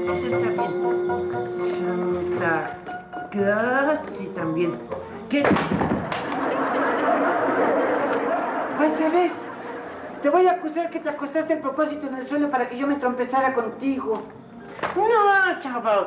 Ese está bien. Santa Claus, sí, también. ¿Qué? Vas a ver. Te voy a acusar que te acostaste a propósito en el suelo para que yo me trompezara contigo. No, chaval.